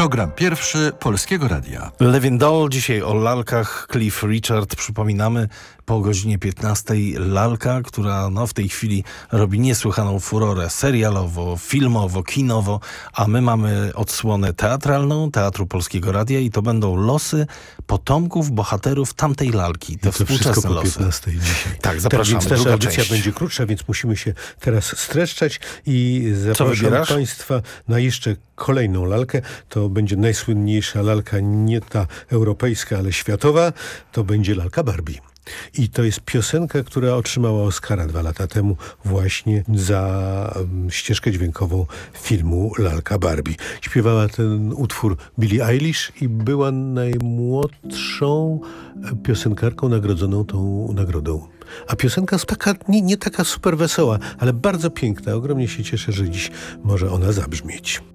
Program pierwszy Polskiego Radia. Levin Doll, dzisiaj o lalkach. Cliff Richard, przypominamy, po godzinie 15. Lalka, która w tej chwili robi niesłychaną furorę serialowo, filmowo, kinowo, a my mamy odsłonę teatralną Teatru Polskiego Radia i to będą losy potomków, bohaterów tamtej lalki. Te współczesne losy. Po 15 dzisiaj. Tak, zapraszamy. Więc nasza druga audycja część. będzie krótsza, więc musimy się teraz streszczać i zapraszam Państwa na jeszcze kolejną lalkę. To będzie najsłynniejsza lalka, nie ta europejska, ale światowa. To będzie lalka Barbie. I to jest piosenka, która otrzymała Oscara 2 lata temu właśnie za ścieżkę dźwiękową filmu Lalka Barbie. Śpiewała ten utwór Billie Eilish i była najmłodszą piosenkarką nagrodzoną tą nagrodą. A piosenka jest taka, nie taka super wesoła, ale bardzo piękna. Ogromnie się cieszę, że dziś może ona zabrzmieć.